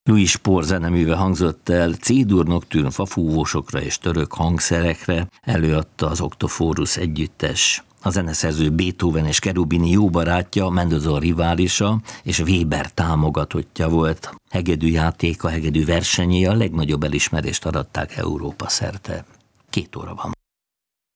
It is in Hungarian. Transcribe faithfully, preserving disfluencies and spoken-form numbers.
Louis Spohr zeneműve hangzott el, C-dur nocturne fafúvósokra és török hangszerekre előadta az Octophorus együttes. A zeneszerző Beethoven és Cherubini jó barátja, Mendelssohn riválisa és Weber támogatottja volt. Hegedű játéka, hegedű versenyé a legnagyobb elismerést aratták Európa szerte. Két óra van.